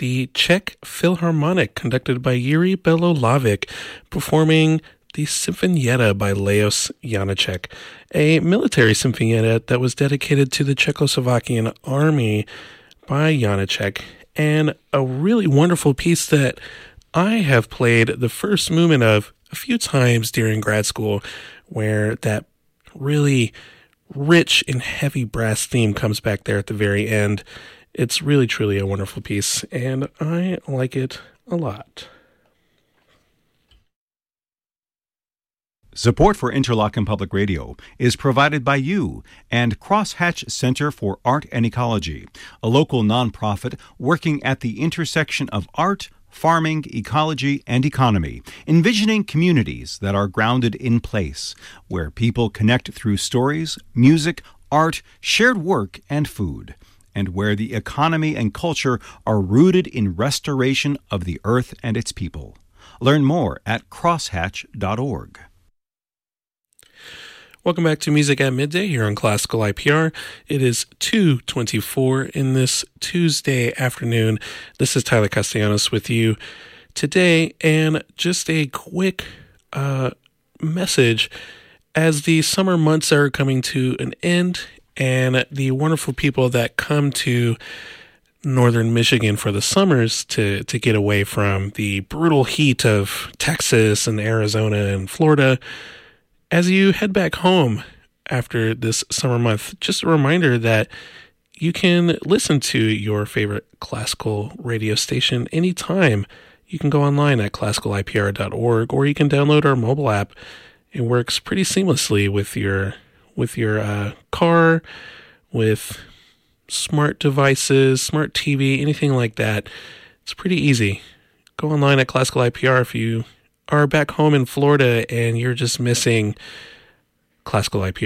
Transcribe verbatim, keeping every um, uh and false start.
the Czech Philharmonic, conducted by Yuri Belolavich, performing the Sinfonietta by Leos Janáček, a military sinfonietta that was dedicated to the Czechoslovakian army by Janáček, and a really wonderful piece that I have played the first movement of a few times during grad school, where that really rich and heavy brass theme comes back there at the very end. It's really, truly a wonderful piece, and I like it a lot. Support for Interlochen Public Radio is provided by you and Crosshatch Center for Art and Ecology, a local nonprofit working at the intersection of art, farming, ecology, and economy, envisioning communities that are grounded in place, where people connect through stories, music, art, shared work, and food, and where the economy and culture are rooted in restoration of the earth and its people. Learn more at crosshatch dot org. Welcome back to Music at Midday here on Classical I P R. It is two twenty-four in this Tuesday afternoon. This is Tyler Castellanos with you today, and just a quick uh, message as the summer months are coming to an end, and the wonderful people that come to northern Michigan for the summers to, to get away from the brutal heat of Texas and Arizona and Florida. As you head back home after this summer month, just a reminder that you can listen to your favorite classical radio station anytime. You can go online at classical I P R dot org, or you can download our mobile app. It works pretty seamlessly with your with your uh, car, with smart devices, smart T V, anything like that. It's pretty easy. Go online at Classical I P R if you are back home in Florida and you're just missing Classical I P R.